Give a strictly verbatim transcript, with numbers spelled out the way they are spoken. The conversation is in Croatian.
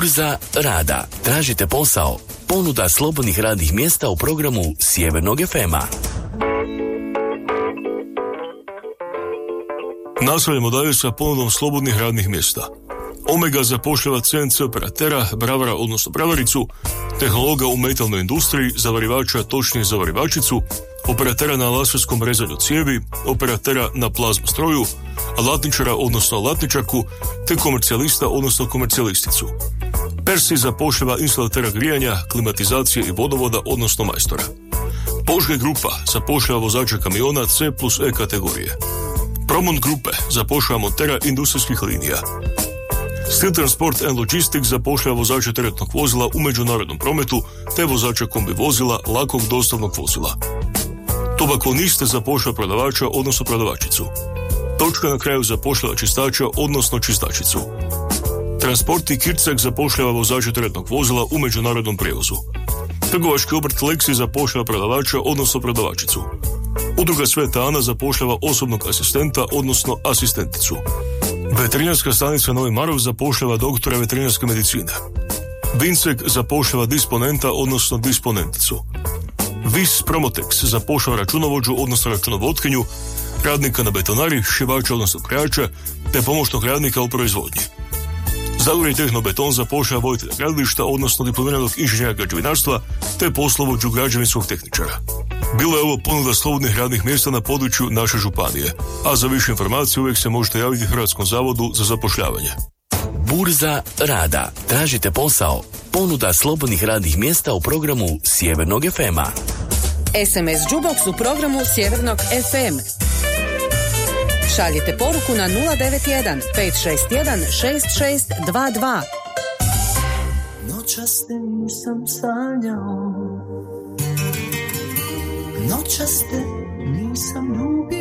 Burza rada. Tražite posao. Ponuda slobodnih radnih mjesta u programu Sjevernog ef ema. Nastavljamo dalje sa ponudom slobodnih radnih mjesta. Omega zapošljava ce en ce operatera, bravara odnosno bravaricu, tehnologa u metalnoj industriji, zavarivača, točnije zavarivačicu, operatera na laserskom rezanju cijevi, operatera na plazma stroju, alatničara odnosno alatničarku, te komercijalista odnosno komercijalisticu. Persi zapošljava instalatera grijanja, klimatizacije i vodovoda odnosno majstora. Požge grupa zapošljava vozača kamiona C plus E kategorije. Promont grupe zapošljava montera industrijskih linija. Steel Transport and Logistics zapošljava vozača teretnog vozila u međunarodnom prometu te vozača kombi vozila lakog dostavnog vozila. Tobakoniste zapošljava prodavača odnosno prodavačicu. Točka na kraju zapošljava čistača odnosno čistačicu. Transport i Kircek zapošljava vozača teretnog vozila u međunarodnom prijevozu. Trgovački obrt Lexi zapošljava prodavača odnosno prodavačicu. Udruga Sveta Ana zapošljava osobnog asistenta odnosno asistenticu. Veterinarska stanica Novi Marov zapošljava doktora veterinarske medicine. Vinsek zapošljava disponenta odnosno disponenticu. Vis Promotex zapošljava računovođu odnosno računovodkinju, radnika na betonari, šivača odnosno krajača, te pomoćnog radnika u proizvodnji. Zagorje Tehnobeton zapošljava voditelja gradilišta odnosno diplomiranog inženjera građevinarstva te poslovođu građevinskog tehničara. Bilo je ovo ponuda slobodnih radnih mjesta na području naše županije, a za više informacije uvijek se možete javiti Hrvatskom zavodu za zapošljavanje. Burza rada. Tražite posao. Ponuda slobodnih radnih mjesta u programu Sjevernog ef ema. es em es Jukebox u programu Sjevernog ef em. Šaljite poruku na nula devet jedan pet šest jedan šest šest dva dva. Noćas te nisam sanjao, noćas te nisam ljubio.